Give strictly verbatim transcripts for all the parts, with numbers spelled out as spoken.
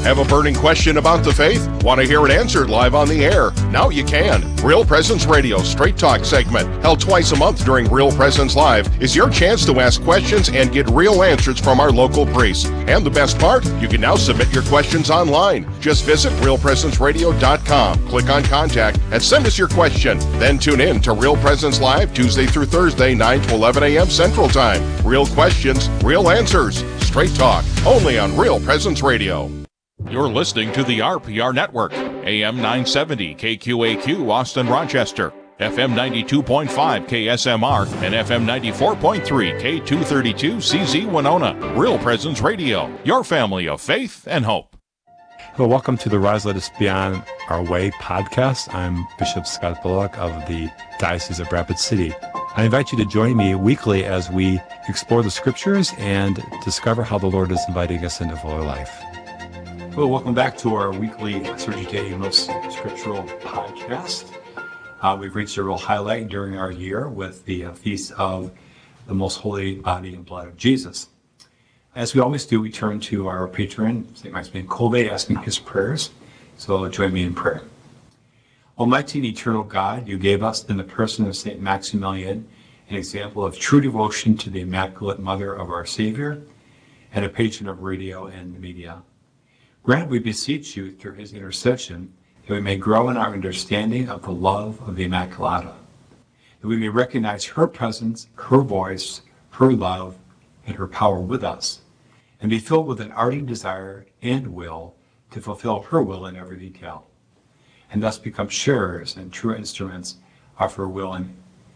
Have a burning question about the faith? Want to hear it answered live on the air? Now you can. Real Presence Radio Straight Talk segment, held twice a month during Real Presence Live, is your chance to ask questions and get real answers from our local priests. And the best part, you can now submit your questions online. Just visit real presence radio dot com, click on contact, and send us your question. Then tune in to Real Presence Live Tuesday through Thursday, nine to eleven a.m. Central Time. Real questions, real answers. Straight Talk, only on Real Presence Radio. You're listening to the R P R Network, A M nine seventy K Q A Q Austin Rochester, F M ninety-two point five K S M R, and F M ninety-four point three K two thirty-two C Z Winona. Real Presence Radio, your family of faith and hope. Well, welcome to the Rise Let Us Be On Our Way podcast. I'm Bishop Scott Bullock of the Diocese of Rapid City. I invite you to join me weekly as we explore the scriptures and discover how the Lord is inviting us into fuller life. Well, welcome back to our weekly Surgery Day Most Scriptural podcast. Uh, we've reached a real highlight during our year with the uh, Feast of the Most Holy Body and Blood of Jesus. As we always do, we turn to our patron, Saint Maximilian Kolbe, asking his prayers. So join me in prayer. Almighty and eternal God, you gave us in the person of Saint Maximilian an example of true devotion to the Immaculate Mother of our Savior and a patron of radio and the media. Grant, we beseech you, through his intercession, that we may grow in our understanding of the love of the Immaculata, that we may recognize her presence, her voice, her love, and her power with us, and be filled with an ardent desire and will to fulfill her will in every detail, and thus become sharers and true instruments of her will and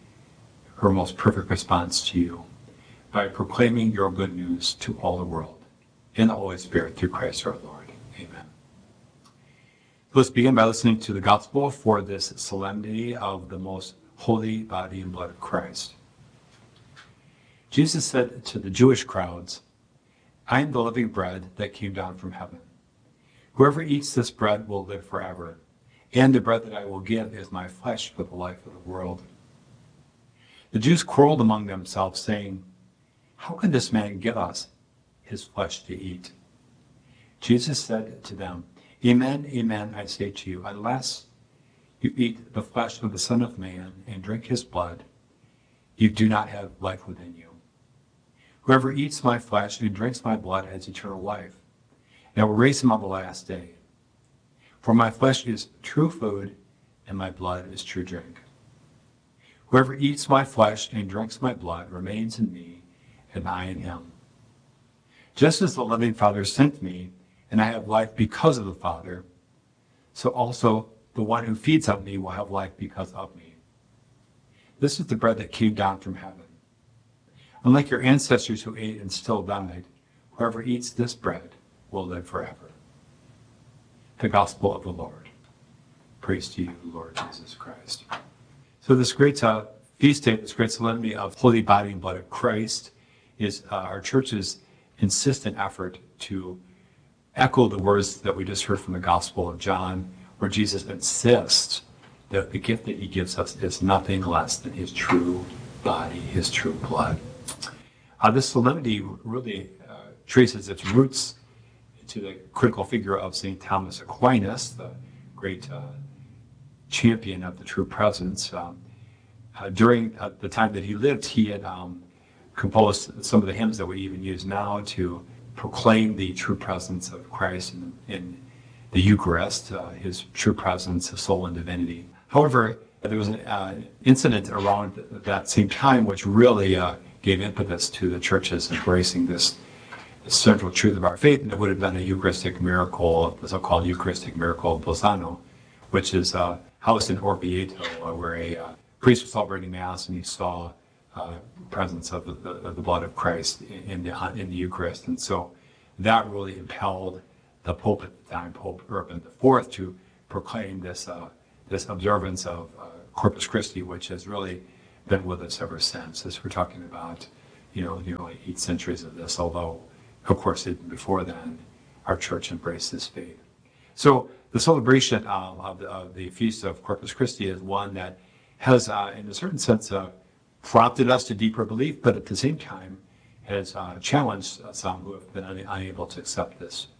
her most perfect response to you, by proclaiming your good news to all the world, in the Holy Spirit, through Christ our Lord. Amen. Let's begin by listening to the Gospel for this solemnity of the most holy body and blood of Christ. Jesus said to the Jewish crowds, I am the living bread that came down from heaven. Whoever eats this bread will live forever, and the bread that I will give is my flesh for the life of the world. The Jews quarreled among themselves, saying, how can this man give us his flesh to eat? Jesus said to them, Amen, amen, I say to you, unless you eat the flesh of the Son of Man and drink his blood, you do not have life within you. Whoever eats my flesh and drinks my blood has eternal life, and I will raise him on the last day. For my flesh is true food, and my blood is true drink. Whoever eats my flesh and drinks my blood remains in me, and I in him. Just as the living Father sent me, and I have life because of the Father, so also the one who feeds on me will have life because of me. This is the bread that came down from heaven. Unlike your ancestors who ate and still died, whoever eats this bread will live forever. The Gospel of the Lord. Praise to you, Lord Jesus Christ. So this great uh, feast day, this great solemnity of Holy Body and Blood of Christ is uh, our church's insistent effort to echo the words that we just heard from the Gospel of John, where Jesus insists that the gift that he gives us is nothing less than his true body, his true blood. Uh, this solemnity really uh, traces its roots to the critical figure of Saint Thomas Aquinas, the great uh, champion of the true presence. Um, uh, during uh, the time that he lived, he had um, composed some of the hymns that we even use now to proclaim the true presence of Christ in, in the Eucharist, uh, his true presence, his soul and divinity. However, there was an uh, incident around that same time which really uh, gave impetus to the church's embracing this, this central truth of our faith, and it would have been a Eucharistic miracle, the so-called Eucharistic miracle of Bolzano, which is uh, housed in Orvieto, uh, where a uh, priest was celebrating Mass and he saw Uh, presence of the, of the blood of Christ in the, in the Eucharist. And so that really impelled the Pope at the time, Pope Urban the Fourth, to proclaim this uh, this observance of uh, Corpus Christi, which has really been with us ever since. As we're talking about, you know, nearly eight centuries of this, although, of course, even before then, our church embraced this faith. So the celebration uh, of, the, of the Feast of Corpus Christi is one that has, uh, in a certain sense, uh, prompted us to deeper belief, but at the same time has uh, challenged some who have been un- unable to accept this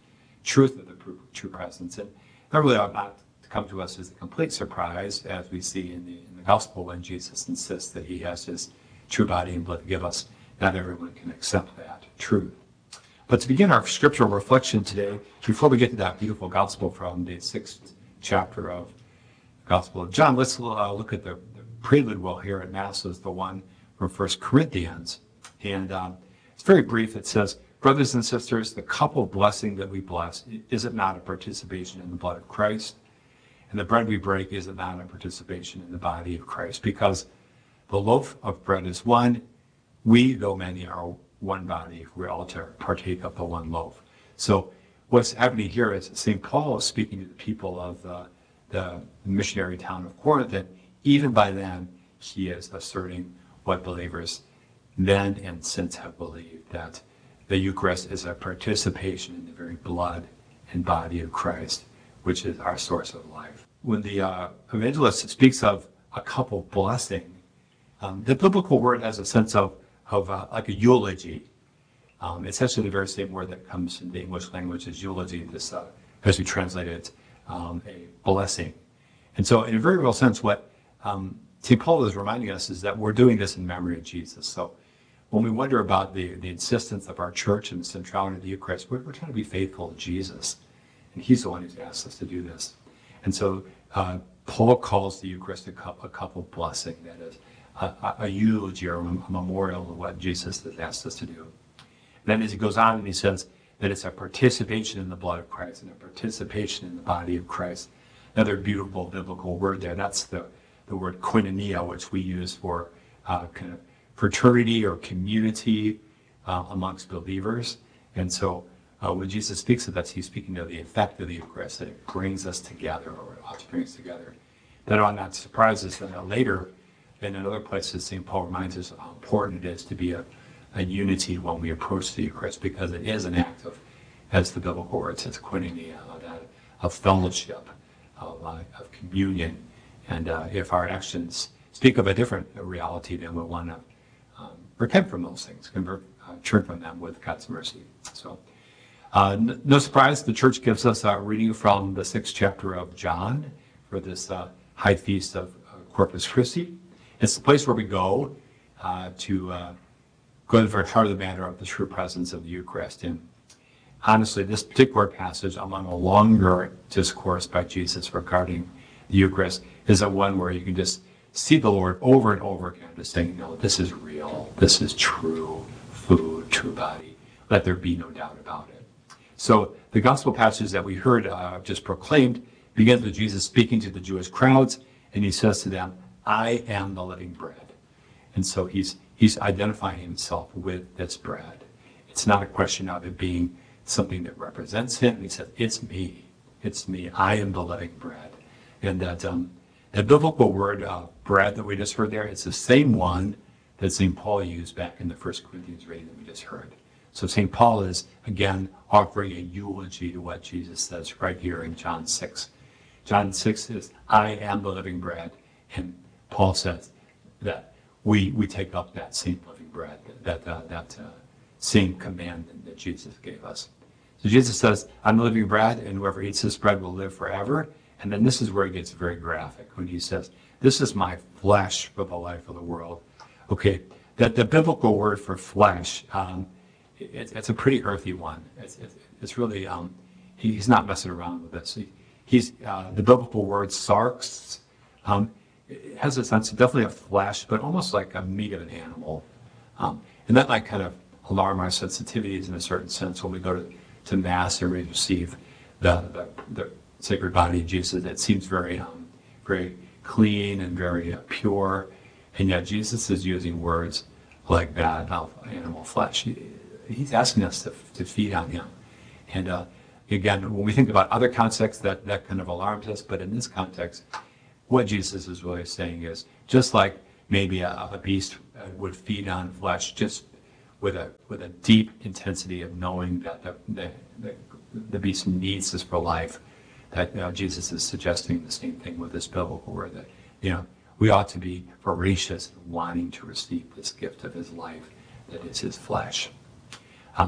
truth of the true presence. And that really ought not to come to us as a complete surprise, as we see in the, in the gospel when Jesus insists that he has his true body and blood to give us. Not everyone can accept that truth. But to begin our scriptural reflection today, before we get to that beautiful gospel from the sixth chapter of the Gospel of John, let's uh, look at the, the prelude we'll hear at Mass, is the one from First Corinthians. And um, it's very brief. It says, brothers and sisters, the cup of blessing that we bless, is it not a participation in the blood of Christ? And the bread we break, is it not a participation in the body of Christ? Because the loaf of bread is one. We, though many, are one body. We're all to partake of the one loaf. So what's happening here is Saint Paul is speaking to the people of the, the missionary town of Corinth, and even by then he is asserting what believers then and since have believed, that the Eucharist is a participation in the very blood and body of Christ, which is our source of life. When the uh, evangelist speaks of a cup of blessing, um, the biblical word has a sense of, of uh, like a eulogy. Um, it's actually the very same word that comes in the English language as eulogy, this, uh, as we translate it, um, a blessing. And so in a very real sense, what um, Saint Paul is reminding us is that we're doing this in memory of Jesus. So when we wonder about the, the insistence of our church and the centrality of the Eucharist, we're, we're trying to be faithful to Jesus. And he's the one who's asked us to do this. And so uh, Paul calls the Eucharist a cup, a cup of blessing, that is a, a, a eulogy or a memorial of what Jesus has asked us to do. And then as he goes on and he says that it's a participation in the blood of Christ and a participation in the body of Christ. Another beautiful biblical word there, that's the, the word koinonia, which we use for uh, kind of fraternity or community uh, amongst believers. And so uh, when Jesus speaks of that, he's speaking of the effect of the Eucharist, that it brings us together, or it ought to bring us together. That ought not surprise us that later, in other places, Saint Paul reminds us of how important it is to be a, a unity when we approach the Eucharist, because it is an act of, as the biblical word says, koinonia, that of fellowship, of, uh, of communion. And uh, if our actions speak of a different reality, then we'll want to um, repent from those things, convert, uh, turn from them with God's mercy. So, uh, n- no surprise, the Church gives us a reading from the sixth chapter of John for this uh, high feast of uh, Corpus Christi. It's the place where we go uh, to uh, go to the very heart of the matter of the true presence of the Eucharist. And honestly, this particular passage, among a longer discourse by Jesus regarding the Eucharist, is a one where you can just see the Lord over and over again, just saying, no, this is real, this is true food, true body. Let there be no doubt about it. So the gospel passage that we heard uh, just proclaimed begins with Jesus speaking to the Jewish crowds, and he says to them, I am the living bread. And so he's he's identifying himself with this bread. It's not a question of it being something that represents him. He says, it's me. It's me. I am the living bread. And that um, the biblical word uh, bread that we just heard there, it's the same one that Saint Paul used back in the First Corinthians reading that we just heard. So Saint Paul is, again, offering a eulogy to what Jesus says right here in John six. John six is, I am the living bread. And Paul says that we we take up that same living bread, that uh, that uh, same command that Jesus gave us. So Jesus says, I'm the living bread, and whoever eats this bread will live forever. And then this is where it gets very graphic, when he says, this is my flesh for the life of the world. Okay, that the biblical word for flesh, um, it, it's a pretty earthy one. It's, it's, it's really, um, he, he's not messing around with this. He, he's uh, the biblical word sarx, um, it has a sense of definitely a flesh, but almost like a meat of an animal. Um, and that might kind of alarm our sensitivities in a certain sense when we go to, to Mass and we receive the, the, the sacred body of Jesus. It seems very, um, very clean and very uh, pure. And yet Jesus is using words like that of animal flesh. He, he's asking us to, to feed on him. And uh, again, when we think about other contexts, that, that kind of alarms us. But in this context, what Jesus is really saying is, just like maybe a, a beast would feed on flesh, just with a with a deep intensity of knowing that the the, the, the beast needs this for life, that you know, Jesus is suggesting the same thing with this biblical word, that you know we ought to be voracious in wanting to receive this gift of his life, that is his flesh. Um,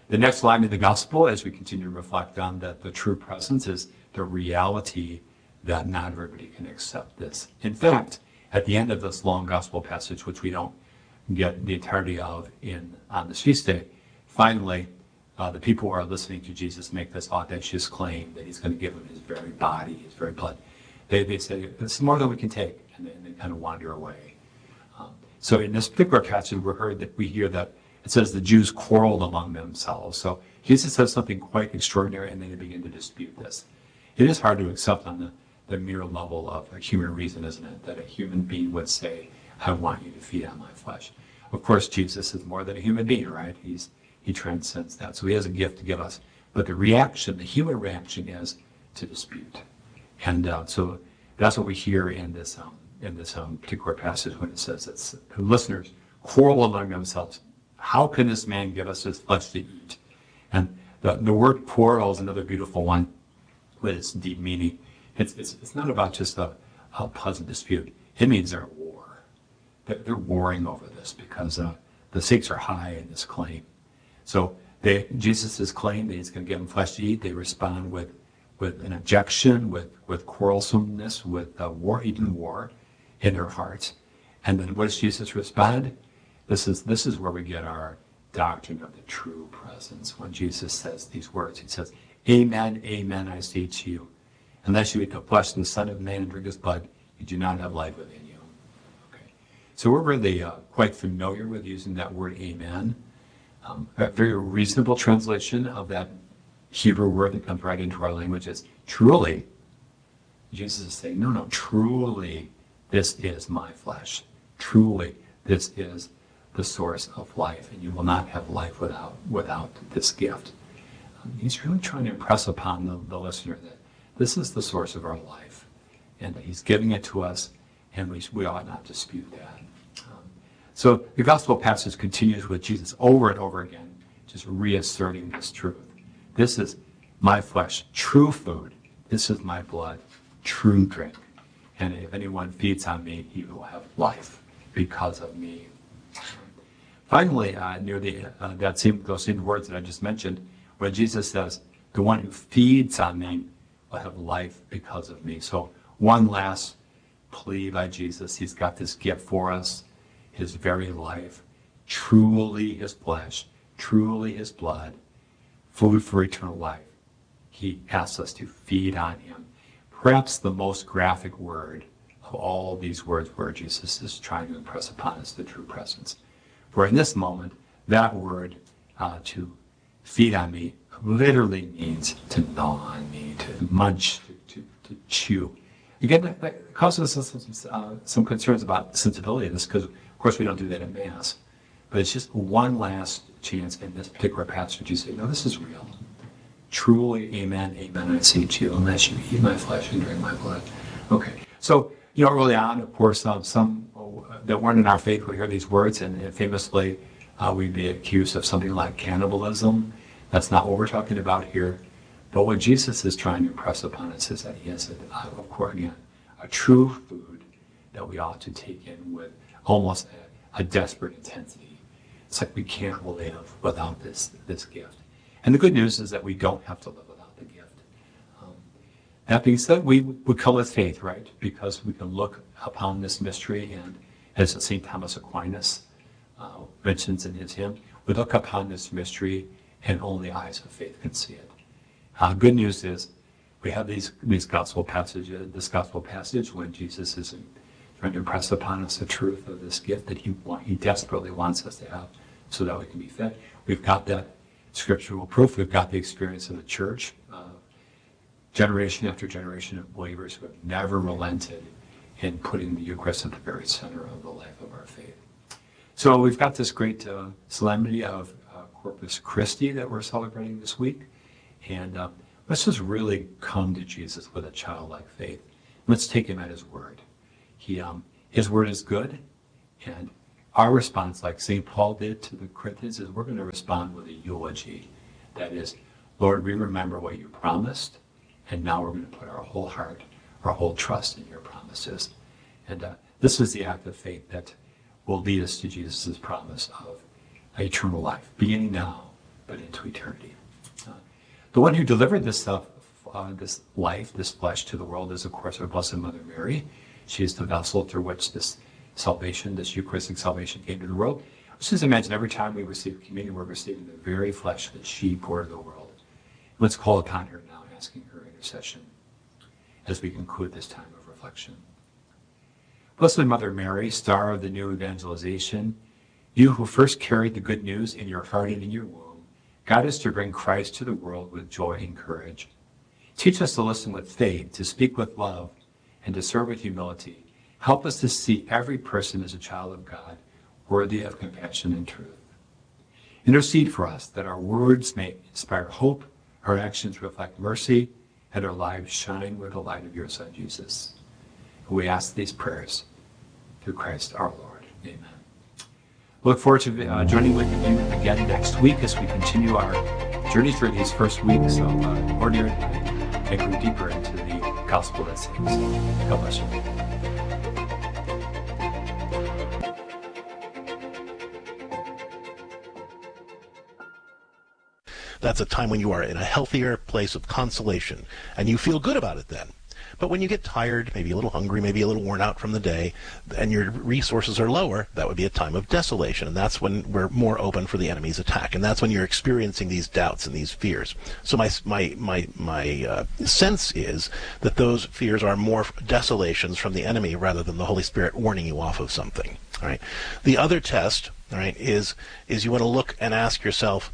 The next line in the gospel, as we continue to reflect on that, the true presence is the reality that not everybody can accept this. In fact, at the end of this long gospel passage, which we don't get the entirety of in on this feast day, finally, uh, the people who are listening to Jesus make this audacious claim that he's going to give them his very body, his very blood. They, they say, this is more than we can take, and they, and they kind of wander away. Um, so in this particular passage, we heard that we hear that it says the Jews quarreled among themselves. So Jesus says something quite extraordinary, and then they begin to dispute this. It is hard to accept on the, the mere level of a human reason, isn't it? That a human being would say, I want you to feed on my flesh. Of course, Jesus is more than a human being, right? He's He transcends that. So he has a gift to give us. But the reaction, the human reaction is to dispute. And uh, so that's what we hear in this um, in this um, particular passage when it says that the listeners quarrel among themselves. How can this man give us his flesh to eat? And the, the word quarrel is another beautiful one with its deep meaning. It's, it's, it's not about just a, a pleasant dispute. It means they're at war. They're, they're warring over this because uh, the stakes are high in this claim. So they, Jesus' claim that he's going to give them flesh to eat, they respond with, with an objection, with, with quarrelsomeness, with uh, war, even war in their hearts. And then what does Jesus respond? This is, this is where we get our doctrine of the true presence. When Jesus says these words, he says, Amen, amen, I say to you, unless you eat the flesh of the Son of Man and drink his blood, you do not have life within you. Okay. So we're really uh, quite familiar with using that word amen. Um, a very reasonable translation of that Hebrew word that comes right into our language is truly. Jesus is saying, no, no, truly, this is my flesh. Truly, this is the source of life, and you will not have life without without this gift. Um, he's really trying to impress upon the, the listener that this is the source of our life, and that he's giving it to us, and we, we ought not dispute that. So the gospel passage continues with Jesus over and over again, just reasserting this truth. This is my flesh, true food. This is my blood, true drink. And if anyone feeds on me, he will have life because of me. Finally, uh, near the uh, that same those same words that I just mentioned, where Jesus says, "The one who feeds on me will have life because of me." So one last plea by Jesus. He's got this gift for us. His very life, truly his flesh, truly his blood, food for eternal life. He asks us to feed on him. Perhaps the most graphic word of all these words where Jesus is trying to impress upon us the true presence. For in this moment, that word, uh, to feed on me, literally means to gnaw on me, to munch, to, to, to chew. Again, that, that causes us some, uh, some concerns about the sensibility of this, because of course we don't do that in Mass. But it's just one last chance in this particular passage. You say, no, this is real. Truly, amen, amen, I say to you, unless you eat my flesh and drink my blood. Okay, so, you know, early on, of course, um, some uh, that weren't in our faith would hear these words, and, and famously uh, we'd be accused of something like cannibalism. That's not what we're talking about here. But what Jesus is trying to impress upon us is that he has, a, uh, of course, again, a true food that we ought to take in with almost a, a desperate intensity. It's like we can't live without this, this gift. And the good news is that we don't have to live without the gift. Um, that being said, we would come with faith, right? Because we can look upon this mystery, and as Saint Thomas Aquinas uh, mentions in his hymn, we look upon this mystery and only eyes of faith can see it. Uh, good news is we have these these gospel passages, this gospel passage when Jesus is trying to impress upon us the truth of this gift that he want, he desperately wants us to have so that we can be fed. We've got that scriptural proof. We've got the experience of the church, uh, generation after generation of believers who have never relented in putting the Eucharist at the very center of the life of our faith. So we've got this great uh, solemnity of uh, Corpus Christi that we're celebrating this week. And uh, let's just really come to Jesus with a childlike faith. Let's take him at his word. He, um, his word is good, and our response, like Saint Paul did to the Corinthians, is we're going to respond with a eulogy. That is, Lord, we remember what you promised, and now we're going to put our whole heart, our whole trust in your promises. And uh, this is the act of faith that will lead us to Jesus' promise of eternal life, beginning now, but into eternity. Uh, the one who delivered this stuff, uh, this life, this flesh to the world is, of course, our Blessed Mother Mary. She is the vessel through which this salvation, this Eucharistic salvation came to the world. Let's just imagine every time we receive communion, we're receiving the very flesh that she poured to the world. Let's call upon her now, asking her intercession as we conclude this time of reflection. Blessed Mother Mary, star of the new evangelization, you who first carried the good news in your heart and in your womb, guide us to bring Christ to the world with joy and courage. Teach us to listen with faith, to speak with love, and to serve with humility. Help us to see every person as a child of God, worthy of compassion and truth. Intercede for us that our words may inspire hope, our actions reflect mercy, and our lives shine with the light of your Son, Jesus. We ask these prayers through Christ our Lord. Amen. Look forward to uh, joining with you again next week as we continue our journey through these first weeks of uh, ordinary life and go deeper into the gospel that saves. God bless you. That's a time when you are in a healthier place of consolation, and you feel good about it then. But when you get tired, maybe a little hungry, maybe a little worn out from the day, and your resources are lower, that would be a time of desolation, and that's when we're more open for the enemy's attack, and that's when you're experiencing these doubts and these fears. So my my my my uh, sense is that those fears are more desolations from the enemy rather than the Holy Spirit warning you off of something. All right. The other test, all right, is is you want to look and ask yourself,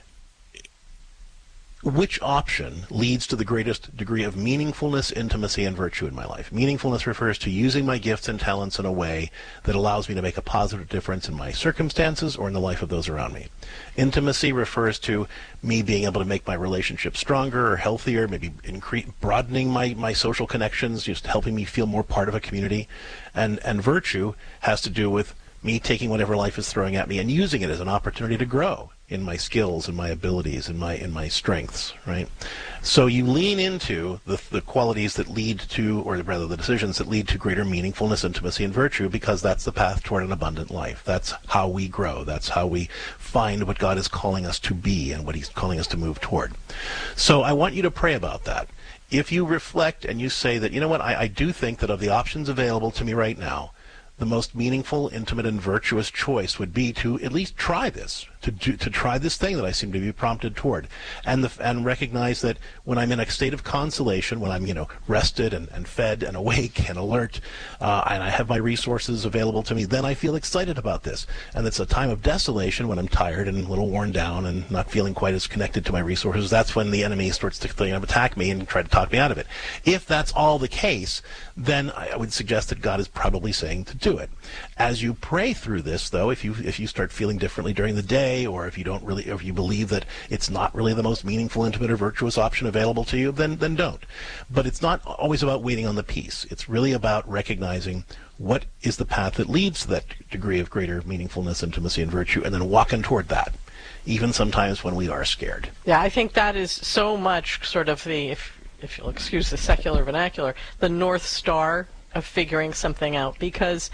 which option leads to the greatest degree of meaningfulness, intimacy, and virtue in my life? Meaningfulness refers to using my gifts and talents in a way that allows me to make a positive difference in my circumstances or in the life of those around me. Intimacy refers to me being able to make my relationship stronger or healthier, maybe increase, broadening my, my social connections, just helping me feel more part of a community. And, and virtue has to do with me taking whatever life is throwing at me and using it as an opportunity to grow in my skills and my abilities and my in my strengths, right? So you lean into the the qualities that lead to, or rather the decisions that lead to greater meaningfulness, intimacy, and virtue, because that's the path toward an abundant life. That's how we grow. That's how we find what God is calling us to be and what he's calling us to move toward. So I want you to pray about that. If you reflect and you say that, you know what, I, I do think that of the options available to me right now, the most meaningful, intimate, and virtuous choice would be to at least try this, to do, to try this thing that I seem to be prompted toward, and the, and recognize that when I'm in a state of consolation, when I'm you know rested and, and fed and awake and alert, uh, and I have my resources available to me, then I feel excited about this. And it's a time of desolation when I'm tired and a little worn down and not feeling quite as connected to my resources. That's when the enemy starts to you know, attack me and try to talk me out of it. If that's all the case, then I would suggest that God is probably saying to do it. As you pray through this, though, if you if you start feeling differently during the day, or if you don't really, or if you believe that it's not really the most meaningful, intimate, or virtuous option available to you, then then don't. But it's not always about waiting on the peace. It's really about recognizing what is the path that leads to that degree of greater meaningfulness, intimacy, and virtue, and then walking toward that, even sometimes when we are scared. Yeah, I think that is so much sort of the, if if you'll excuse the secular vernacular, the North Star of figuring something out, because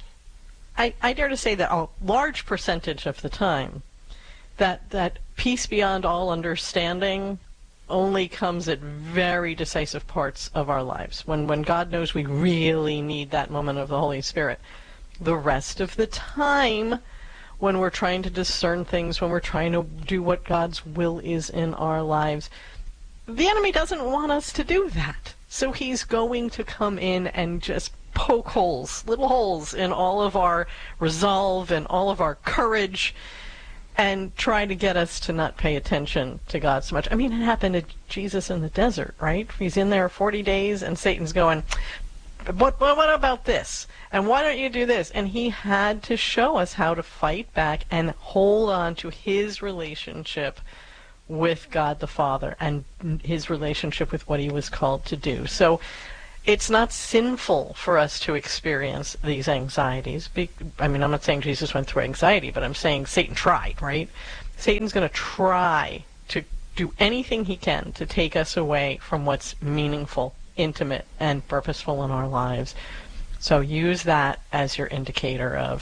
I, I dare to say that a large percentage of the time that that peace beyond all understanding only comes at very decisive parts of our lives, when when God knows we really need that moment of the Holy Spirit. The rest of the time, when we're trying to discern things, when we're trying to do what God's will is in our lives, the enemy doesn't want us to do that. So he's going to come in and just poke holes, little holes in all of our resolve and all of our courage, and try to get us to not pay attention to God so much. I mean, it happened to Jesus in the desert, right? He's in there forty days, and Satan's going, what, what about this? And why don't you do this? And he had to show us how to fight back and hold on to his relationship with God the Father and his relationship with what he was called to do. So it's not sinful for us to experience these anxieties. I mean, I'm not saying Jesus went through anxiety, but I'm saying Satan tried, right? Satan's going to try to do anything he can to take us away from what's meaningful, intimate, and purposeful in our lives. So use that as your indicator of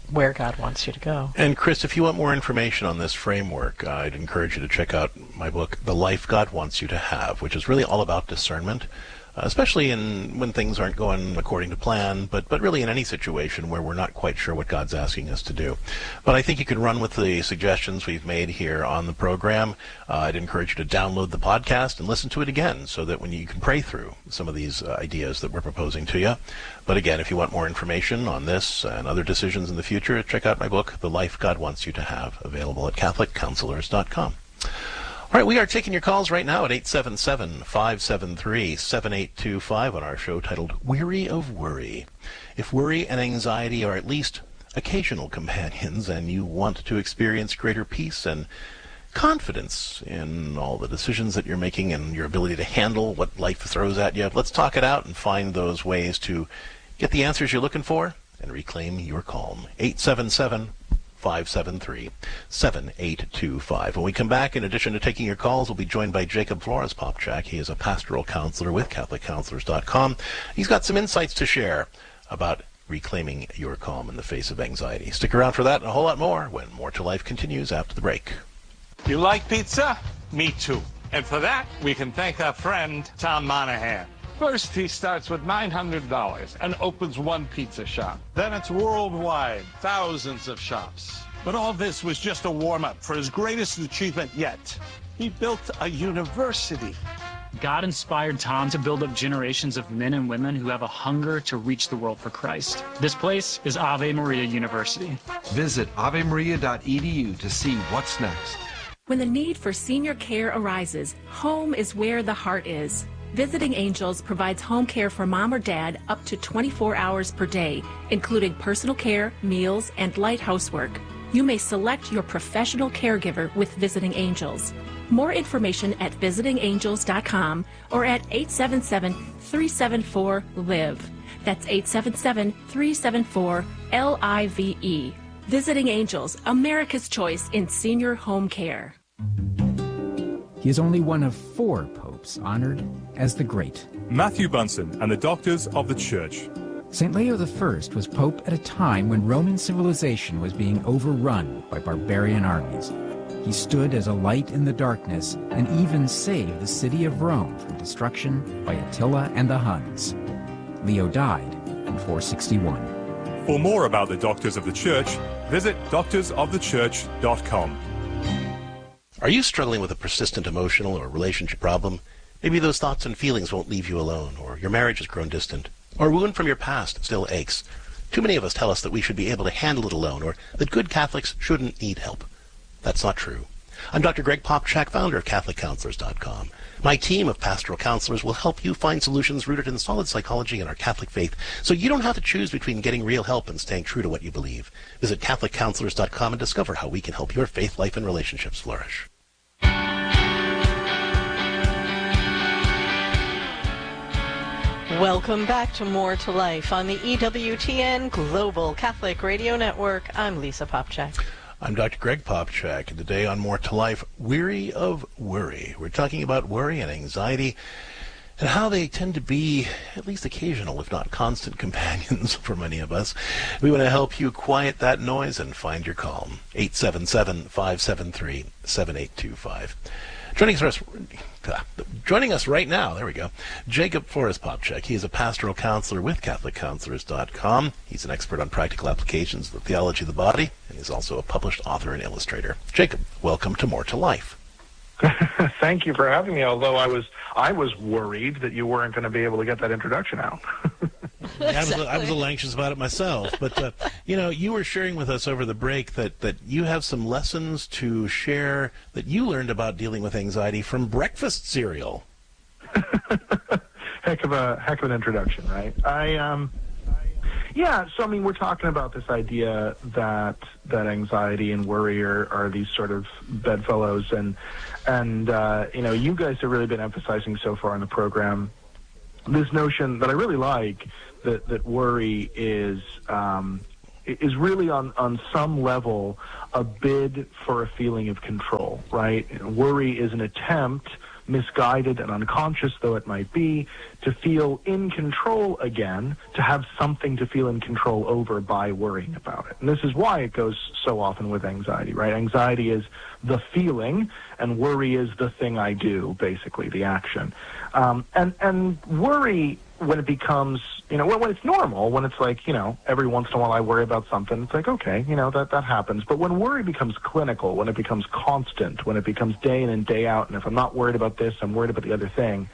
where God wants you to go. And Chris, if you want more information on this framework, uh, I'd encourage you to check out my book, The Life God Wants You to Have, which is really all about discernment, uh, especially in when things aren't going according to plan, but, but really in any situation where we're not quite sure what God's asking us to do. But I think you can run with the suggestions we've made here on the program. Uh, I'd encourage you to download the podcast and listen to it again so that when you can pray through some of these uh, ideas that we're proposing to you. But again, if you want more information on this and other decisions in the future, check out my book, The Life God Wants You to Have, available at Catholic Counselors dot com. All right, we are taking your calls right now at eight seven seven, five seven three, seven eight two five on our show titled Weary of Worry. If worry and anxiety are at least occasional companions and you want to experience greater peace and confidence in all the decisions that you're making and your ability to handle what life throws at you, let's talk it out and find those ways to get the answers you're looking for and reclaim your calm. eight seven seven, five seven three, seven eight two five. When we come back, in addition to taking your calls, we'll be joined by Jacob Flores Popchak. He is a pastoral counselor with Catholic Counselors dot com. He's got some insights to share about reclaiming your calm in the face of anxiety. Stick around for that and a whole lot more when More to Life continues after the break. You like pizza? Me too. And for that, we can thank our friend, Tom Monahan. First, he starts with nine hundred dollars and opens one pizza shop. Then it's worldwide, thousands of shops. But all this was just a warm-up for his greatest achievement yet. He built a university. God inspired Tom to build up generations of men and women who have a hunger to reach the world for Christ. This place is Ave Maria University. Visit ave maria dot e d u to see what's next. When the need for senior care arises, home is where the heart is. Visiting Angels provides home care for mom or dad up to twenty-four hours per day, including personal care, meals, and light housework. You may select your professional caregiver with Visiting Angels. More information at visiting angels dot com or at eight seven seven, three seven four, L I V E. That's eight seven seven, three seven four, L I V E. Visiting Angels, America's choice in senior home care. He is only one of four popes honored as the Great. Matthew Bunsen and the Doctors of the Church. Saint Leo the First was pope at a time when Roman civilization was being overrun by barbarian armies. He stood as a light in the darkness and even saved the city of Rome from destruction by Attila and the Huns. Leo died in four sixty-one. For more about the Doctors of the Church, visit doctors of the church dot com. Are you struggling with a persistent emotional or relationship problem? Maybe those thoughts and feelings won't leave you alone, or your marriage has grown distant, or a wound from your past still aches. Too many of us tell us that we should be able to handle it alone, or that good Catholics shouldn't need help. That's not true. I'm Doctor Greg Popchak, founder of Catholic Counselors dot com. My team of pastoral counselors will help you find solutions rooted in solid psychology and our Catholic faith, so you don't have to choose between getting real help and staying true to what you believe. Visit Catholic Counselors dot com and discover how we can help your faith life and relationships flourish. Welcome back to More to Life on the E W T N Global Catholic Radio Network. I'm Lisa Popchak. I'm Doctor Greg Popchak, and today on More to Life, Weary of Worry. We're talking about worry and anxiety and how they tend to be at least occasional, if not constant, companions for many of us. We want to help you quiet that noise and find your calm. eight seven seven, five seven three, seven eight two five. Joining us, joining us right now, there we go, Jacob Flores Popchak. He is a pastoral counselor with Catholic Counselors dot com. He's an expert on practical applications of the theology of the body, and he's also a published author and illustrator. Jacob, welcome to More to Life. Thank you for having me, although I was I was worried that you weren't going to be able to get that introduction out. Yeah, I, was, I was a little anxious about it myself, but uh, you know, you were sharing with us over the break that, that you have some lessons to share that you learned about dealing with anxiety from breakfast cereal. heck of a heck of an introduction, right? I um, yeah. So I mean, we're talking about this idea that that anxiety and worry are, are these sort of bedfellows, and and uh, you know, you guys have really been emphasizing so far in the program this notion that I really like, that, that worry is um, is really on, on some level a bid for a feeling of control, right? Worry is an attempt misguided and unconscious though it might be, to feel in control again, to have something to feel in control over by worrying about it. And this is why it goes so often with anxiety, right? Anxiety is the feeling, and worry is the thing I do, basically, the action. Um, and, and worry, when it becomes, you know, when, when it's normal, when it's like, you know, every once in a while I worry about something, it's like, okay, you know, that, that happens. But when worry becomes clinical, when it becomes constant, when it becomes day in and day out, and if I'm not worried about this, I'm worried about the other thing,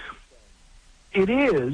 it is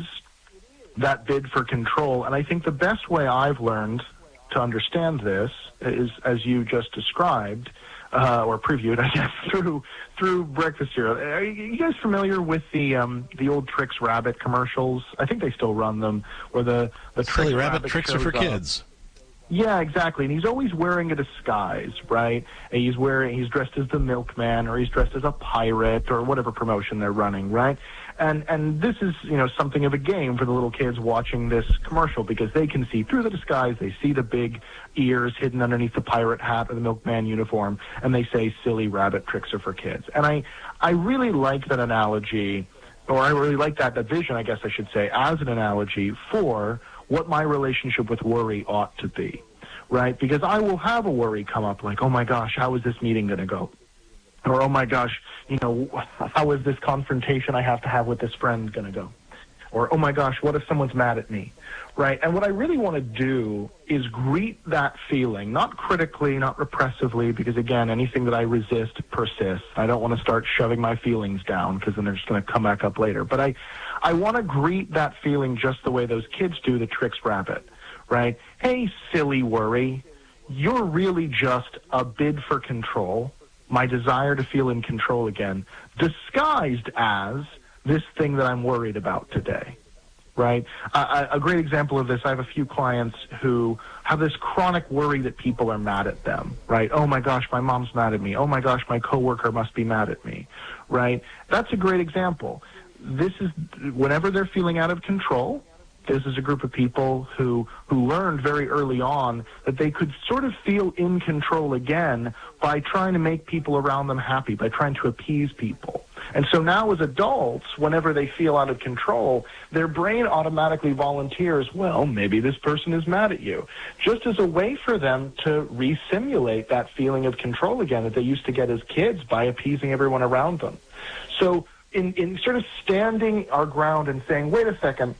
that bid for control. And I think the best way I've learned to understand this is, as you just described, Uh, or previewed, I guess, through through breakfast cereal. Are you guys familiar with the um, the old Trix Rabbit commercials? I think they still run them. Where the the Silly Trix Rabbit, Rabbit tricks are for shows up. kids. Yeah, exactly. And he's always wearing a disguise, right? And he's wearing he's dressed as the milkman, or he's dressed as a pirate, or whatever promotion they're running, right? And and this is, you know, something of a game for the little kids watching this commercial, because they can see through the disguise, they see the big ears hidden underneath the pirate hat or the milkman uniform, and they say, silly rabbit, tricks are for kids. And I I really like that analogy, or I really like that, that vision, I guess I should say, as an analogy for what my relationship with worry ought to be, right? Because I will have a worry come up like, oh my gosh, how is this meeting going to go? Or, oh my gosh, you know, how is this confrontation I have to have with this friend going to go? Or, oh my gosh, what if someone's mad at me, right? And what I really want to do is greet that feeling, not critically, not repressively, because again, anything that I resist persists. I don't want to start shoving my feelings down, because then they're just going to come back up later. But I, I want to greet that feeling just the way those kids do the Trix Rabbit, right? Hey, silly worry, you're really just a bid for control, my desire to feel in control again, disguised as this thing that I'm worried about today, right? Uh, a great example of this, I have a few clients who have this chronic worry that people are mad at them, right? Oh my gosh, my mom's mad at me. Oh my gosh, my coworker must be mad at me, right? That's a great example. This is, whenever they're feeling out of control, this is a group of people who who learned very early on that they could sort of feel in control again by trying to make people around them happy, by trying to appease people. And so now as adults, whenever they feel out of control, their brain automatically volunteers, well, maybe this person is mad at you, just as a way for them to re-simulate that feeling of control again that they used to get as kids by appeasing everyone around them. So in, in sort of standing our ground and saying, wait a second,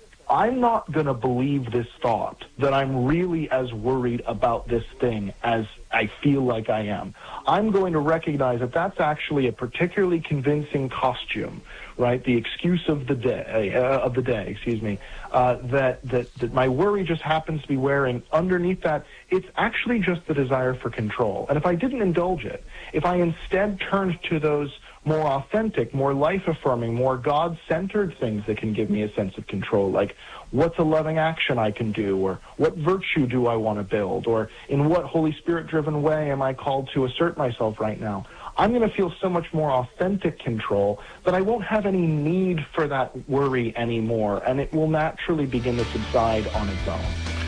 I'm not going to believe this thought that I'm really as worried about this thing as I feel like I am. I'm going to recognize that that's actually a particularly convincing costume, right? The excuse of the day, uh, of the day, excuse me, uh, that, that, that my worry just happens to be wearing. Underneath that, it's actually just the desire for control. And if I didn't indulge it, if I instead turned to those more authentic, more life-affirming, more God-centered things that can give me a sense of control, like what's a loving action I can do, or what virtue do I want to build, or in what Holy Spirit-driven way am I called to assert myself right now, I'm going to feel so much more authentic control that I won't have any need for that worry anymore, and it will naturally begin to subside on its own.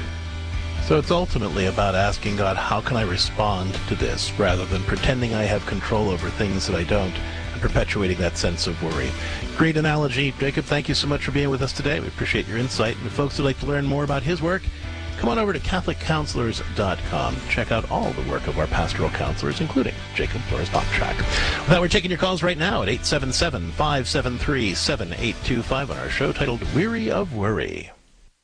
So it's ultimately about asking God, how can I respond to this, rather than pretending I have control over things that I don't, and perpetuating that sense of worry. Great analogy. Jacob, thank you so much for being with us today. We appreciate your insight. And if folks would like to learn more about his work, come on over to Catholic Counselors dot com. Check out all the work of our pastoral counselors, including Jacob Flores-Popchak. With that, we're taking your calls right now at eight seven seven, five seven three, seven eight two five on our show titled Weary of Worry.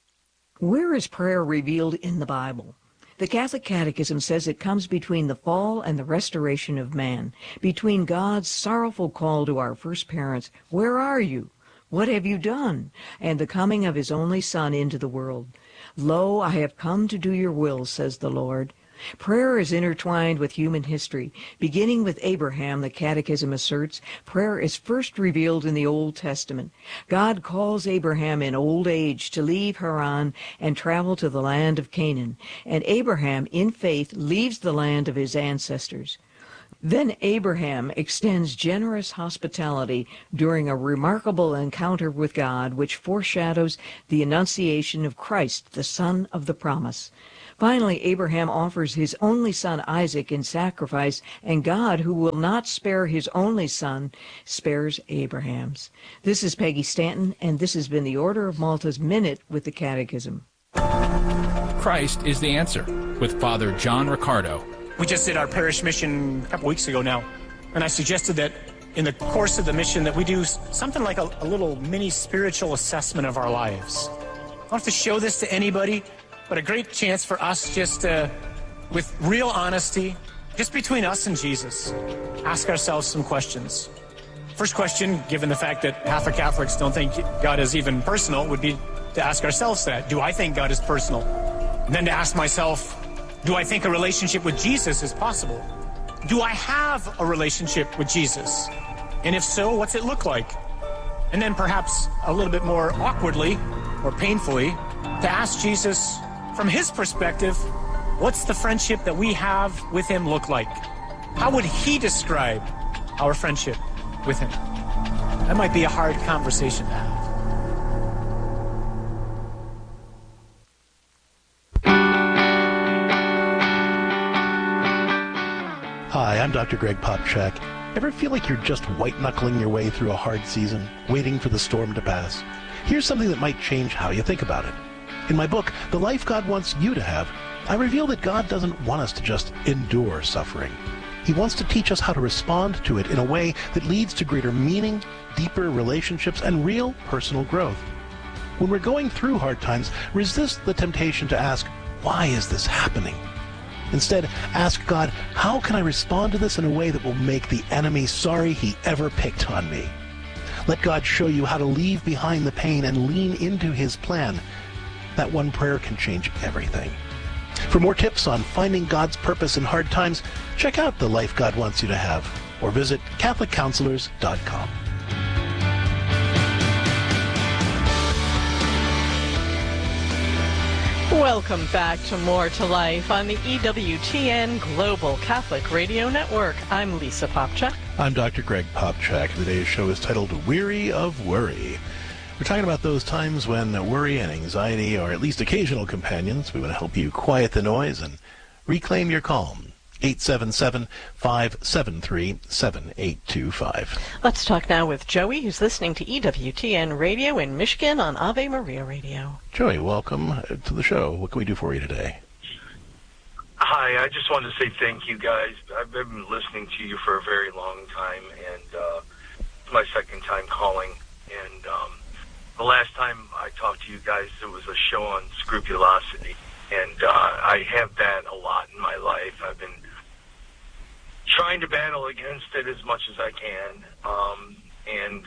Where is prayer revealed in the Bible? The Catholic Catechism says it comes between the fall and the restoration of man, between God's sorrowful call to our first parents, "Where are you? What have you done?" and the coming of his only Son into the world. "Lo, I have come to do your will," says the Lord. Prayer is intertwined with human history. Beginning with Abraham, the Catechism asserts, prayer is first revealed in the Old Testament. God calls Abraham in old age to leave Haran and travel to the land of Canaan, and Abraham, in faith, leaves the land of his ancestors. Then Abraham extends generous hospitality during a remarkable encounter with God, which foreshadows the annunciation of Christ, the Son of the promise. Finally, Abraham offers his only son Isaac in sacrifice, and God, who will not spare his only son, spares Abraham's. This is Peggy Stanton, and this has been the Order of Malta's Minute with the Catechism. Christ is the Answer, with Father John Riccardo. We just did our parish mission a couple weeks ago now, and I suggested that in the course of the mission that we do something like a, a little mini spiritual assessment of our lives. I don't have to show this to anybody, but a great chance for us just to, with real honesty, just between us and Jesus, ask ourselves some questions. First question, given the fact that half of Catholics don't think God is even personal, would be to ask ourselves that. Do I think God is personal? And then to ask myself, do I think a relationship with Jesus is possible? Do I have a relationship with Jesus? And if so, what's it look like? And then perhaps a little bit more awkwardly or painfully, to ask Jesus, from his perspective, what's the friendship that we have with him look like? How would he describe our friendship with him? That might be a hard conversation to have. Hi, I'm Doctor Greg Popchak. Ever feel like you're just white-knuckling your way through a hard season, waiting for the storm to pass? Here's something that might change how you think about it. In my book, The Life God Wants You to Have, I reveal that God doesn't want us to just endure suffering. He wants to teach us how to respond to it in a way that leads to greater meaning, deeper relationships, and real personal growth. When we're going through hard times, resist the temptation to ask, why is this happening? Instead, ask God, how can I respond to this in a way that will make the enemy sorry he ever picked on me? Let God show you how to leave behind the pain and lean into his plan. That one prayer can change everything. For more tips on finding God's purpose in hard times, check out The Life God Wants You to Have, or visit Catholic Counselors dot com. Welcome back to More to Life on the E W T N Global Catholic Radio Network. I'm Lisa Popchak. I'm Doctor Greg Popchak. Today's show is titled Weary of Worry. We're talking about those times when worry and anxiety are at least occasional companions. We want to help you quiet the noise and reclaim your calm. eight seven seven, five seven three, seven eight two five. Let's talk now with Joey, who's listening to E W T N Radio in Michigan on Ave Maria Radio. Joey, welcome to the show. What can we do for you today? Hi, I just wanted to say thank you, guys. I've been listening to you for a very long time, and uh, it's my second time calling. And um, the last time I talked to you guys, it was a show on scrupulosity. And uh, I have that a lot in my life. I've been trying to battle against it as much as I can. Um, and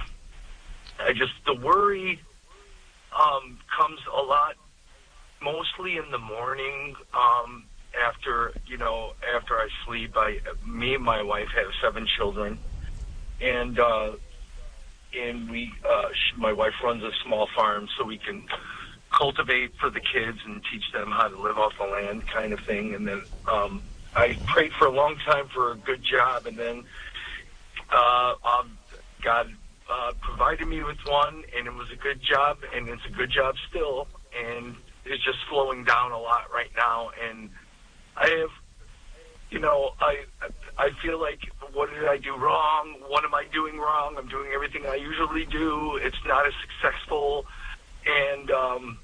I just, the worry um, comes a lot, mostly in the morning, um, after, you know, after I sleep. I, me and my wife have seven children. And, uh, and we, uh, my wife runs a small farm so we can cultivate for the kids and teach them how to live off the land, kind of thing. And then um, I prayed for a long time for a good job, and then uh, um, God uh, provided me with one, and it was a good job, and it's a good job still, and it's just slowing down a lot right now. And I have, you know, I I feel like, what did I do wrong? What am I doing wrong? I'm doing everything I usually do. It's not as successful. And um,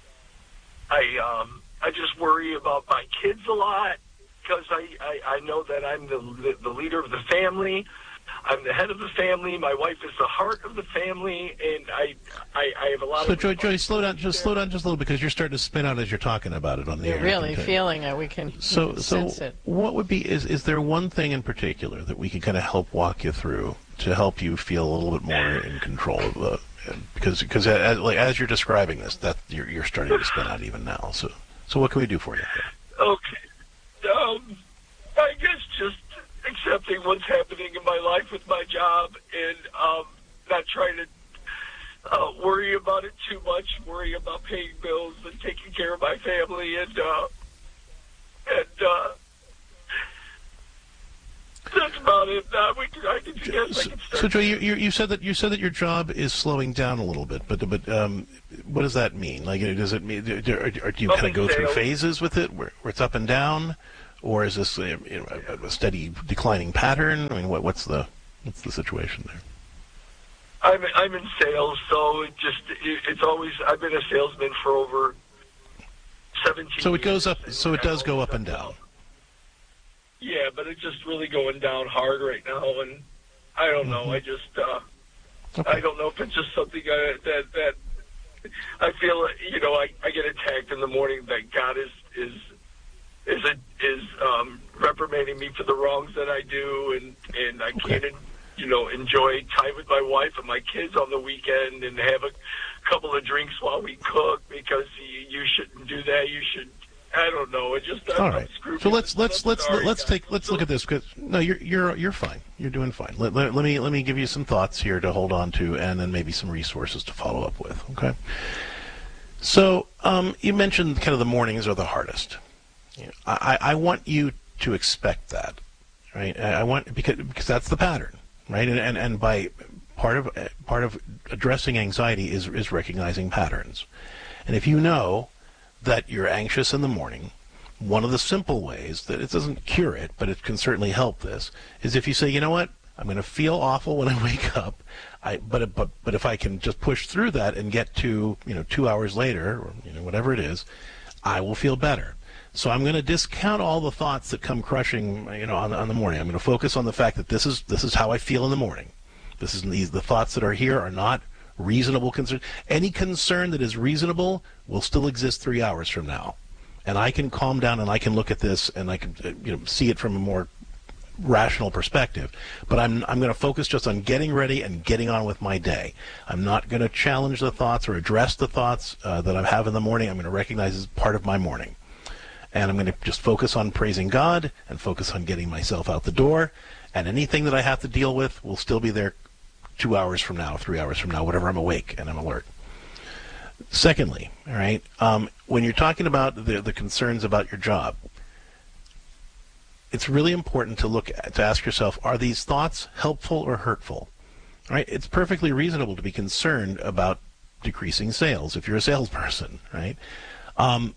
I um, I just worry about my kids a lot, because I, I, I know that I'm the, the the leader of the family. I'm the head of the family. My wife is the heart of the family, and I I, I have a lot so of... So, Joy, Joy, slow down, just slow down just a little, because you're starting to spin out as you're talking about it on the You're air. really feeling it. We can So, so sense it. what would be, is, is there one thing in particular that we can kind of help walk you through to help you feel a little bit more in control of the... Because because as, like, as you're describing this, that you're, you're starting to spin out even now. So so what can we do for you? Okay. Um, I guess just accepting what's happening in my life with my job, and um, not trying to uh, worry about it too much, worry about paying bills and taking care of my family, and uh, and uh, That's about it. Uh, we, I can, yes, so, I can start. So, Joe, you, you you said that you said that your job is slowing down a little bit, but but um, what does that mean? Like, does it mean do, do, do you kind of go through phases with it, where, where it's up and down, or is this a, you know, a, a steady declining pattern? I mean, what what's the what's the situation there? I'm I'm in sales, so it just it, it's always I've been a salesman for over seventeen. So it goes up. years, So it does go up and down. Yeah, but it's just really going down hard right now, and I don't know. Mm-hmm. I just uh, okay. I don't know if it's just something I, that that I feel. You know, I, I get attacked in the morning that God is is is a, is um, reprimanding me for the wrongs that I do, and and I okay. can't. You know, enjoy time with my wife and my kids on the weekend and have a couple of drinks while we cook because you, you shouldn't do that. You should, I don't know. It just all right. So let's let's let's sorry, let's take let's look at this. Cause, no, you're you're you're fine. You're doing fine. Let, let, let me let me give you some thoughts here to hold on to, and then maybe some resources to follow up with. Okay. So um, you mentioned kind of the mornings are the hardest. You know, I I want you to expect that, right? I want because because that's the pattern. Right, and, and and by part of part of addressing anxiety is is recognizing patterns, and if you know that you're anxious in the morning, one of the simple ways that it doesn't cure it, but it can certainly help this, is if you say, you know what, I'm going to feel awful when I wake up, I but but but if I can just push through that and get to you know two hours later or you know whatever it is, I will feel better. So I'm going to discount all the thoughts that come crushing, you know, on, on the morning. I'm going to focus on the fact that this is this is how I feel in the morning. This is these the thoughts that are here are not reasonable concern. Any concern that is reasonable will still exist three hours from now, and I can calm down and I can look at this and I can you know see it from a more rational perspective. But I'm I'm going to focus just on getting ready and getting on with my day. I'm not going to challenge the thoughts or address the thoughts uh, that I have in the morning. I'm going to recognize as part of my morning. And I'm going to just focus on praising God and focus on getting myself out the door. And anything that I have to deal with will still be there two hours from now, three hours from now, whatever I'm awake and I'm alert. Secondly, all right, um, when you're talking about the, the concerns about your job, it's really important to look at, to ask yourself, are these thoughts helpful or hurtful? All right, it's perfectly reasonable to be concerned about decreasing sales if you're a salesperson, right? Um,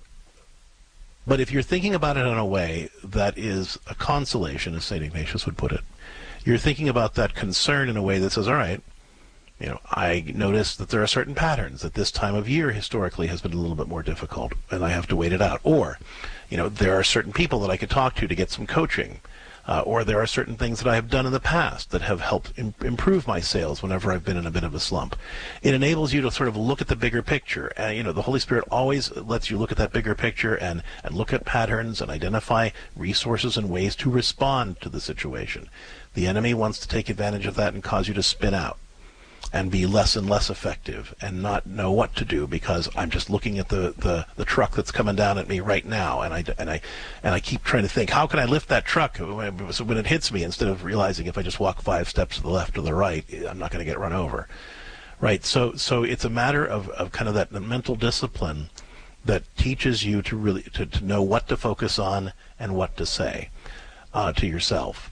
But if you're thinking about it in a way that is a consolation, as Saint Ignatius would put it, you're thinking about that concern in a way that says, all right, you know, I notice that there are certain patterns that this time of year historically has been a little bit more difficult, and I have to wait it out. Or, you know, there are certain people that I could talk to to get some coaching. Uh, or there are certain things that I have done in the past that have helped im- improve my sales whenever I've been in a bit of a slump. It enables you to sort of look at the bigger picture. And, you know, the Holy Spirit always lets you look at that bigger picture and, and look at patterns and identify resources and ways to respond to the situation. The enemy wants to take advantage of that and cause you to spin out and be less and less effective and not know what to do because I'm just looking at the, the, the truck that's coming down at me right now, and I and I and I keep trying to think, how can I lift that truck when it hits me, instead of realizing if I just walk five steps to the left or the right, I'm not going to get run over, right? So so it's a matter of, of kind of that mental discipline that teaches you to really to, to know what to focus on and what to say uh, to yourself.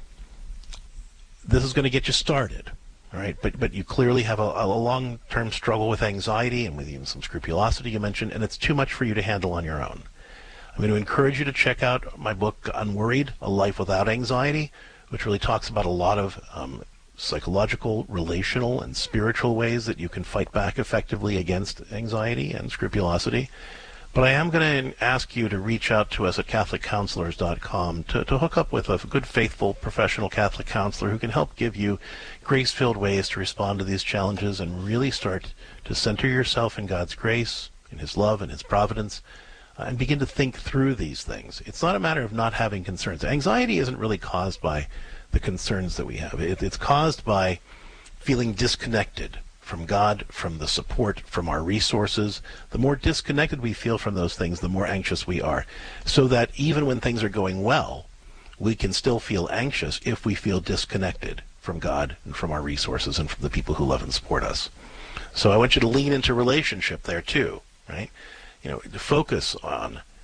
This is going to get you started. All right, but but you clearly have a, a long-term struggle with anxiety and with even some scrupulosity you mentioned, and it's too much for you to handle on your own. I'm going to encourage you to check out my book, Unworried, A Life Without Anxiety, which really talks about a lot of um, psychological, relational, and spiritual ways that you can fight back effectively against anxiety and scrupulosity. But I am going to ask you to reach out to us at Catholic Counselors dot com to, to hook up with a good, faithful, professional Catholic counselor who can help give you grace-filled ways to respond to these challenges and really start to center yourself in God's grace, in His love, and His providence, uh, and begin to think through these things. It's not a matter of not having concerns. Anxiety isn't really caused by the concerns that we have. It, it's caused by feeling disconnected from God, from the support, from our resources. The more disconnected we feel from those things, the more anxious we are. So that even when things are going well, we can still feel anxious if we feel disconnected from God and from our resources and from the people who love and support us. So I want you to lean into relationship there too, right? You know, to focus on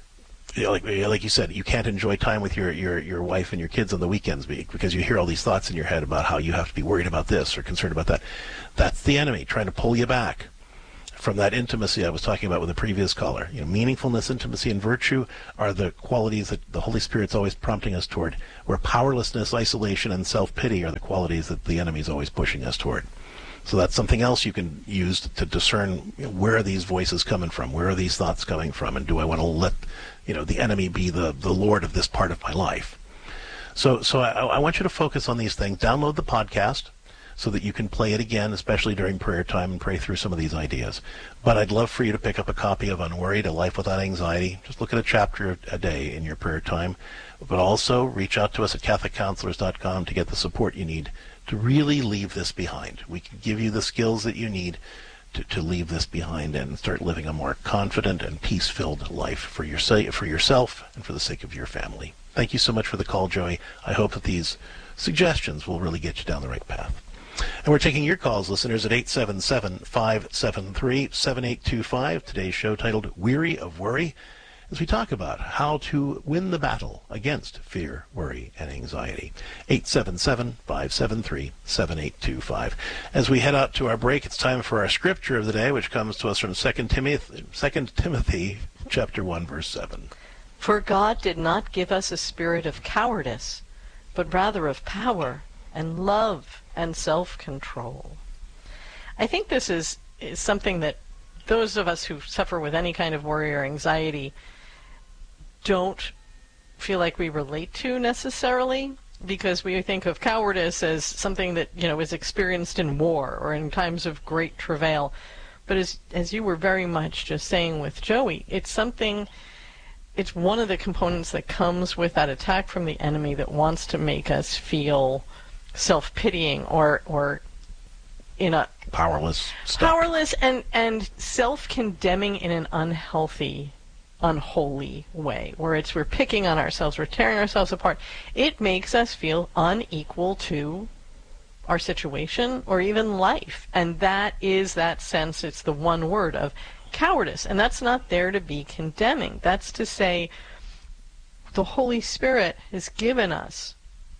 you know, like like you said, you can't enjoy time with your, your, your wife and your kids on the weekends because you hear all these thoughts in your head about how you have to be worried about this or concerned about that. That's the enemy trying to pull you back from that intimacy I was talking about with the previous caller. You know, meaningfulness, intimacy, and virtue are the qualities that the Holy Spirit's always prompting us toward, where powerlessness, isolation, and self-pity are the qualities that the enemy's always pushing us toward. So that's something else you can use to discern, you know, where are these voices coming from? Where are these thoughts coming from? And do I want to let, you know, the enemy be the, the Lord of this part of my life? So so I, I want you to focus on these things. Download the podcast so that you can play it again, especially during prayer time, and pray through some of these ideas. But I'd love for you to pick up a copy of Unworried, A Life Without Anxiety. Just look at a chapter a day in your prayer time. But also reach out to us at Catholic Counselors dot com to get the support you need to really leave this behind. We can give you the skills that you need to, to leave this behind and start living a more confident and peace-filled life for, your, for yourself and for the sake of your family. Thank you so much for the call, Joey. I hope that these suggestions will really get you down the right path. And we're taking your calls, listeners, at eight seven seven, five seven three, seven eight two five. Today's show titled Weary of Worry, as we talk about how to win the battle against fear, worry, and anxiety. eight seven seven, five seven three, seven eight two five. As we head out to our break, it's time for our scripture of the day, which comes to us from Second Timothy, Second Timothy chapter one, verse seven. For God did not give us a spirit of cowardice, but rather of power and love and self-control. I think this is, is something that those of us who suffer with any kind of worry or anxiety don't feel like we relate to necessarily, because we think of cowardice as something that, you know, is experienced in war or in times of great travail. But as as you were very much just saying with Joey, it's something, it's one of the components that comes with that attack from the enemy that wants to make us feel self-pitying or or in a powerless stuck. powerless and and self-condemning in an unhealthy, unholy way, where it's we're picking on ourselves, we're tearing ourselves apart. It makes us feel unequal to our situation or even life, and that is that sense. It's the one word of cowardice, and that's not there to be condemning. That's to say the Holy Spirit has given us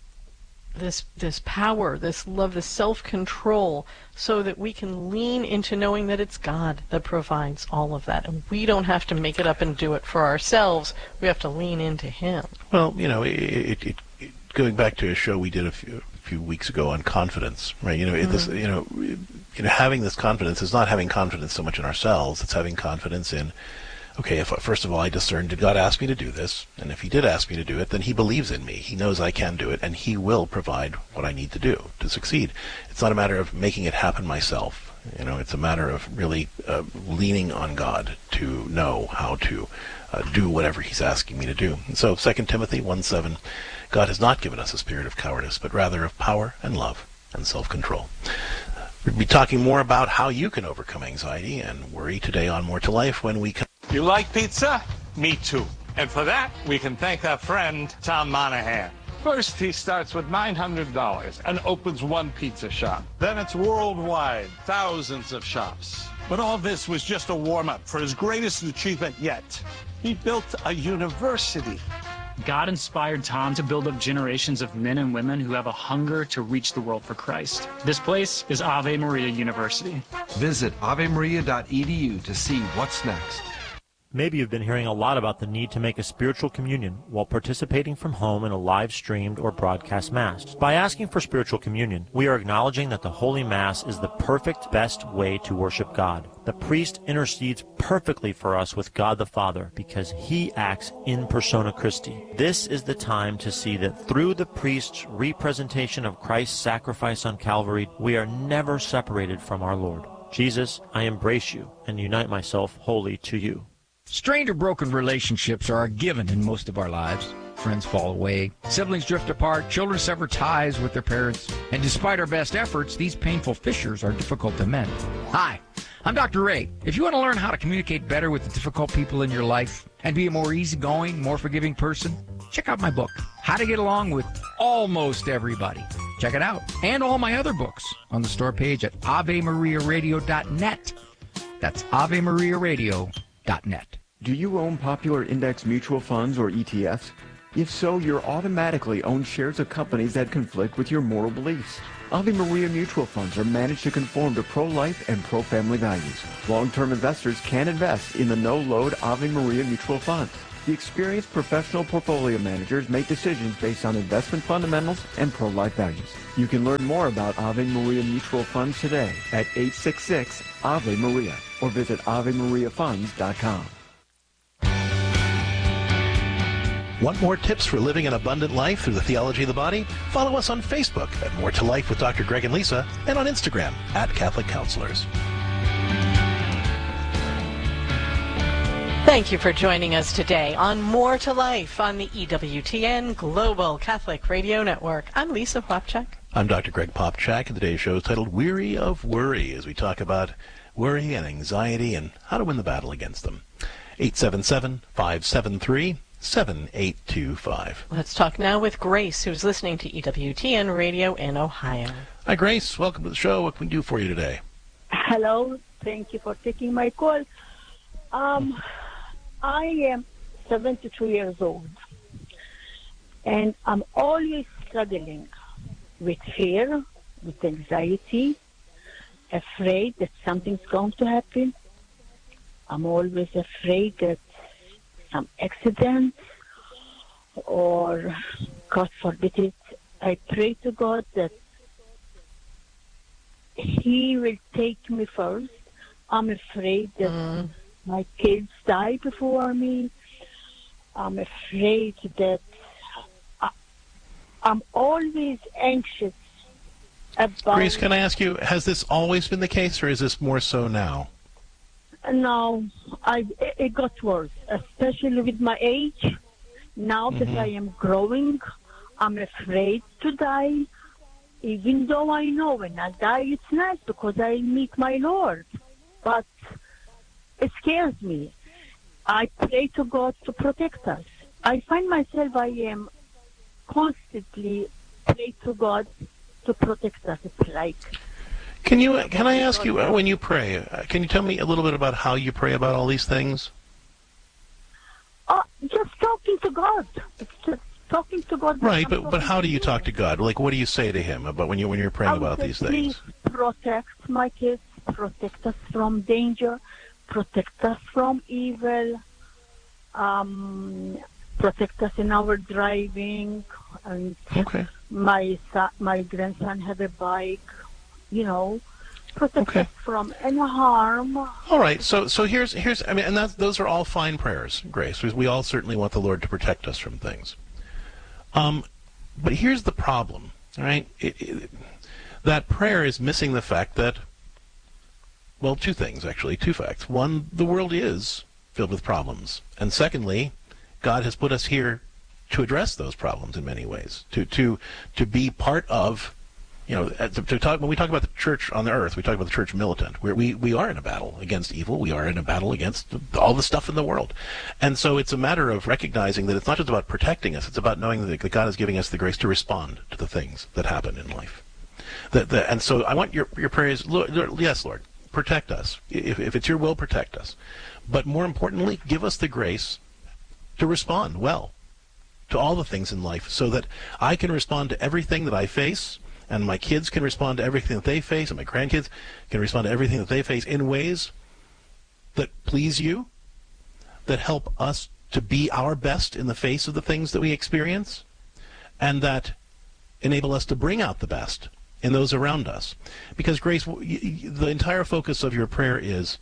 this this power, this love, this self-control, so that we can lean into knowing that it's God that provides all of that, and we don't have to make it up and do it for ourselves. We have to lean into Him. Well, you know, it, it, it, it, going back to a show we did a few, a few weeks ago on confidence, right? You know, mm-hmm. this, you know, you know, having this confidence is not having confidence so much in ourselves; it's having confidence in, okay, if first of all I discern, did God ask me to do this? And if He did ask me to do it, then He believes in me. He knows I can do it, and He will provide what I need to do to succeed. It's not a matter of making it happen myself. You know, it's a matter of really uh, leaning on God to know how to uh, do whatever He's asking me to do. And so Second Timothy one seven, God has not given us a spirit of cowardice, but rather of power and love and self-control. We'll be talking more about how you can overcome anxiety and worry today on More to Life when we come. You like pizza? Me too. And for that, we can thank our friend, Tom Monahan. First, he starts with nine hundred dollars and opens one pizza shop. Then it's worldwide, thousands of shops. But all this was just a warm-up for his greatest achievement yet. He built a university. God inspired Tom to build up generations of men and women who have a hunger to reach the world for Christ. This place is Ave Maria University. Visit ave maria dot e d u to see what's next. Maybe you've been hearing a lot about the need to make a spiritual communion while participating from home in a live-streamed or broadcast Mass. By asking for spiritual communion, we are acknowledging that the Holy Mass is the perfect, best way to worship God. The priest intercedes perfectly for us with God the Father because He acts in persona Christi. This is the time to see that through the priest's representation of Christ's sacrifice on Calvary, we are never separated from our Lord. Jesus, I embrace you and unite myself wholly to you. Strained or broken relationships are a given in most of our lives. Friends fall away, siblings drift apart, children sever ties with their parents, and despite our best efforts, these painful fissures are difficult to mend. Hi, I'm Doctor Ray. If you want to learn how to communicate better with the difficult people in your life and be a more easygoing, more forgiving person, check out my book, How to Get Along with Almost Everybody. Check it out, and all my other books on the store page at ave maria radio dot net. That's ave maria radio dot net. Do you own popular index mutual funds or E T Fs? If so, you're automatically own shares of companies that conflict with your moral beliefs. Ave Maria mutual funds are managed to conform to pro-life and pro-family values. Long-term investors can invest in the no-load Ave Maria mutual funds. The experienced professional portfolio managers make decisions based on investment fundamentals and pro-life values. You can learn more about Ave Maria mutual funds today at eight six six Ave Maria or visit ave maria funds dot com. Want more tips for living an abundant life through the theology of the body? Follow us on Facebook at More to Life with Doctor Greg and Lisa, and on Instagram at Catholic Counselors. Thank you for joining us today on More to Life on the E W T N Global Catholic Radio Network. I'm Lisa Popchak. I'm Doctor Greg Popchak, and today's show is titled Weary of Worry, as we talk about worry and anxiety and how to win the battle against them. eight seven seven, five seven three, seven eight two five. Let's talk now with Grace, who's listening to E W T N Radio in Ohio. Hi, Grace. Welcome to the show. What can we do for you today? Hello. Thank you for taking my call. Um, I am seventy-two years old, and I'm always struggling with fear, with anxiety, afraid that something's going to happen. I'm always afraid that some accident or, God forbid it, I pray to God that He will take me first. I'm afraid that mm. my kids die before me. I'm afraid that I, I'm always anxious about... Grace, can I ask you, has this always been the case, or is this more so now? No, I, it got worse, especially with my age. Now that mm-hmm. I am growing, I'm afraid to die, even though I know when I die it's nice because I meet my Lord. But it scares me. I pray to God to protect us. I find myself I am constantly pray to God to protect us. It's like... Can you? Can I ask you, when you pray, uh, can you tell me a little bit about how you pray about all these things? Uh, just talking to God. It's just talking to God. Right, but but how do you talk to God? Like, what do you say to Him about when you when you're praying about these things? Please protect my kids, protect us from danger, protect us from evil, um, protect us in our driving. And okay. My son, my grandson have a bike. You know, protect okay. us from any harm. All right. So, so here's here's. I mean, and that's those are all fine prayers, Grace. We, we all certainly want the Lord to protect us from things. Um, but here's the problem. All right, it, it, that prayer is missing the fact that, well, two things actually, two facts. One, the world is filled with problems, and secondly, God has put us here to address those problems in many ways. To to to be part of. You know, to, to talk, when we talk about the church on the earth, we talk about the church militant. We're, we we are in a battle against evil. We are in a battle against all the stuff in the world. And so it's a matter of recognizing that it's not just about protecting us. It's about knowing that, that God is giving us the grace to respond to the things that happen in life. That, that, and so I want your your prayers, Lord, Lord, yes, Lord, protect us. If, if it's your will, protect us. But more importantly, give us the grace to respond well to all the things in life so that I can respond to everything that I face, and my kids can respond to everything that they face, and my grandkids can respond to everything that they face in ways that please you, that help us to be our best in the face of the things that we experience, and that enable us to bring out the best in those around us. Because, Grace, the entire focus of your prayer is,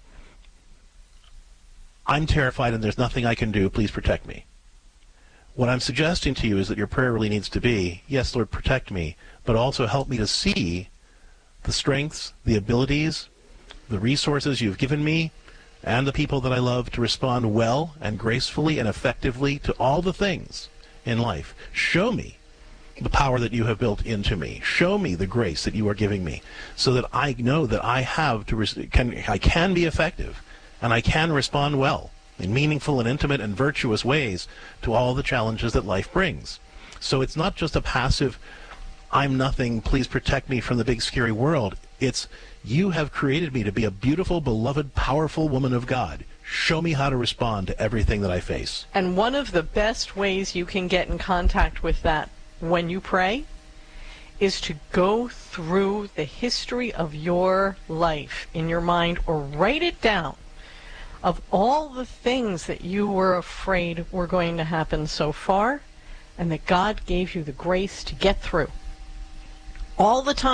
I'm terrified and there's nothing I can do, please protect me. What I'm suggesting to you is that your prayer really needs to be, yes, Lord, protect me, but also help me to see the strengths, the abilities, the resources you've given me, and the people that I love to respond well and gracefully and effectively to all the things in life. Show me the power that you have built into me. Show me the grace that you are giving me so that I know that I have to res- can I can be effective and I can respond well in meaningful and intimate and virtuous ways to all the challenges that life brings. So it's not just a passive, I'm nothing, please protect me from the big scary world. It's, you have created me to be a beautiful, beloved, powerful woman of God. show me how to respond to everything that I face. And one of the best ways you can get in contact with that when you pray is to go through the history of your life in your mind, or write it down, of all the things that you were afraid were going to happen so far, and that God gave you the grace to get through. All the time.